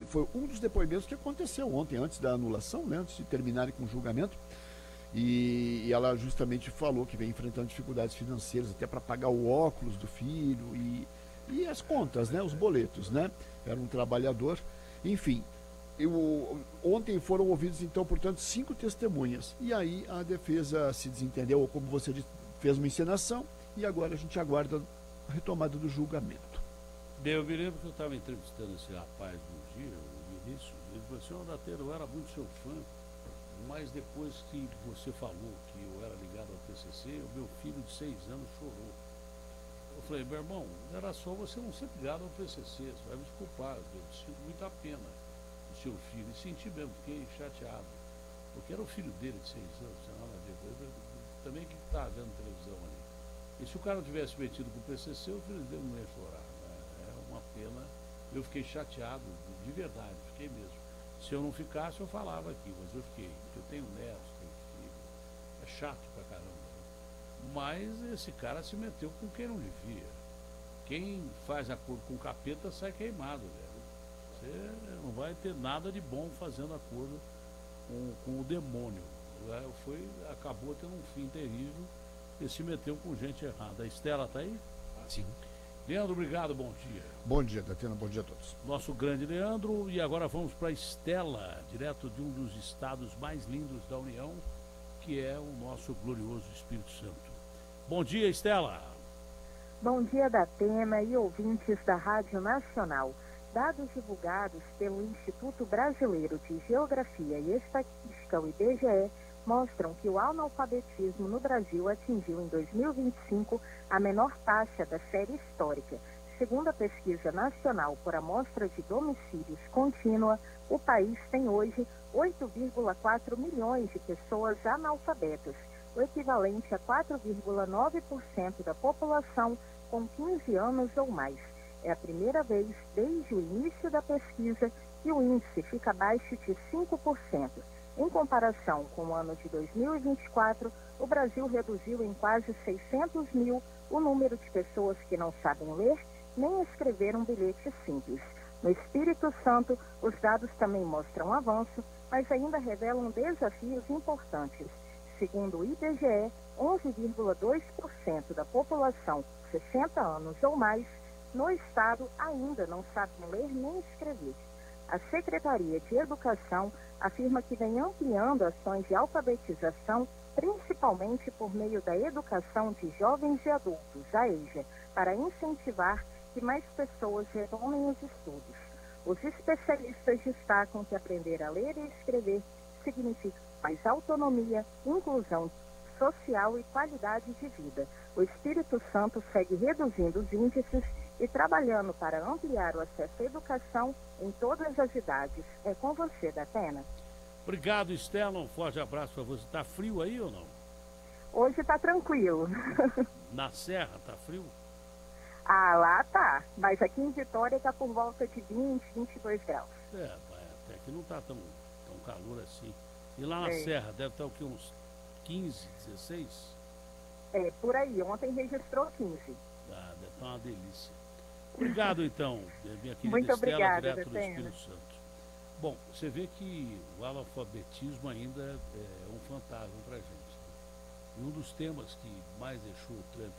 foi um dos depoimentos que aconteceu ontem, antes da anulação, né, antes de terminarem com o julgamento. E ela justamente falou que vem enfrentando dificuldades financeiras até para pagar o óculos do filho e as contas, né, os boletos, né? Era um trabalhador. Enfim, ontem foram ouvidos, então, portanto, 5 testemunhas. E aí a defesa se desentendeu, ou como você disse, fez uma encenação, e agora a gente aguarda a retomada do julgamento. Eu me lembro que eu estava entrevistando esse rapaz um dia, no início, ele falou assim: Datena, eu era muito seu fã, mas depois que você falou que eu era ligado ao PCC, o meu filho de 6 anos chorou. Eu falei: meu irmão, era só você não ser ligado ao PCC, você vai me desculpar, eu sinto muita pena do seu filho, e senti mesmo, fiquei chateado, porque era o filho dele de 6 anos, tinha nada a ver, também que estava vendo televisão ali. E se o cara não tivesse metido com o PCC, o filho dele não ia chorar, né? É uma pena, eu fiquei chateado, de verdade, fiquei mesmo. Se eu não ficasse, eu falava aqui, mas eu fiquei, porque eu tenho netos, tenho filho, é chato pra caramba. Mas esse cara se meteu com quem não devia. Quem faz acordo com o capeta sai queimado, velho. Você não vai ter nada de bom fazendo acordo com o demônio. Acabou tendo um fim terrível e se meteu com gente errada. A Estela tá aí? Sim. Leandro, obrigado, bom dia. Bom dia, Datena, bom dia a todos. Nosso grande Leandro, e agora vamos para Estela, direto de um dos estados mais lindos da União, que é o nosso glorioso Espírito Santo. Bom dia, Estela. Bom dia, Datena e ouvintes da Rádio Nacional. Dados divulgados pelo Instituto Brasileiro de Geografia e Estatística, o IBGE, mostram que o analfabetismo no Brasil atingiu em 2025 a menor taxa da série histórica. Segundo a pesquisa nacional por amostra de domicílios contínua, o país tem hoje 8,4 milhões de pessoas analfabetas, o equivalente a 4,9% da população com 15 anos ou mais. É a primeira vez desde o início da pesquisa que o índice fica abaixo de 5%. Em comparação com o ano de 2024, o Brasil reduziu em quase 600 mil o número de pessoas que não sabem ler nem escrever um bilhete simples. No Espírito Santo, os dados também mostram avanço, mas ainda revelam desafios importantes. Segundo o IBGE, 11,2% da população com 60 anos ou mais no estado ainda não sabem ler nem escrever. A Secretaria de Educação afirma que vem ampliando ações de alfabetização, principalmente por meio da educação de jovens e adultos, a EJA, para incentivar que mais pessoas retomem os estudos. Os especialistas destacam que aprender a ler e escrever significa mais autonomia, inclusão social e qualidade de vida. O Espírito Santo segue reduzindo os índices e trabalhando para ampliar o acesso à educação em todas as idades. É com você, Datena. Obrigado, Estela. Um forte abraço para você. Tá frio aí ou não? Hoje tá tranquilo. Na Serra, tá frio? Ah, lá tá. Mas aqui em Vitória tá por volta de 20, 22 graus. Até que não tá tão calor assim. E lá na Serra, deve estar o quê? Uns 15, 16? É, por aí. Ontem registrou 15. Ah, deve estar uma delícia. Obrigado, então, minha querida Muito Estela, obrigada, direto do Espírito Santo. Bom, você vê que o analfabetismo ainda é um fantasma para a gente. E um dos temas que mais deixou o Trump,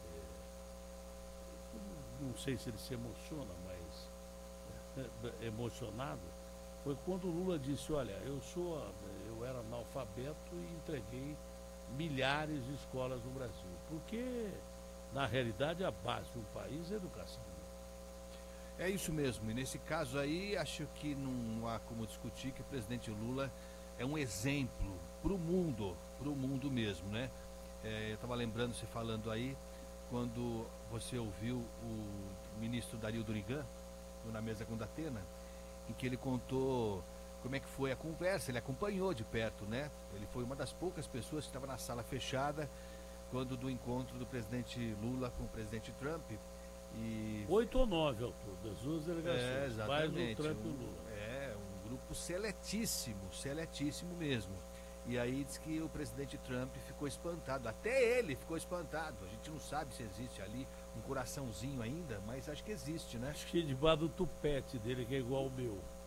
não sei se ele se emociona, mas emocionado, foi quando o Lula disse: olha, eu era analfabeto e entreguei milhares de escolas no Brasil. Porque, na realidade, a base de um país é a educação. É isso mesmo, e nesse caso aí, acho que não há como discutir que o presidente Lula é um exemplo para o mundo mesmo, né? Eu estava lembrando, você falando aí, quando você ouviu o ministro Dario Durigan, na mesa com o Datena, em que ele contou como é que foi a conversa, ele acompanhou de perto, né? Ele foi uma das poucas pessoas que estava na sala fechada quando do encontro do presidente Lula com o presidente Trump. 8 ou 9 ao todo, das duas delegações, mais o Trump e o Lula. Um grupo seletíssimo mesmo. E aí diz que o presidente Trump ficou espantado, até ele ficou espantado. A gente não sabe se existe ali um coraçãozinho ainda, mas acho que existe, né? Acho que debaixo do tupete dele, que é igual ao meu.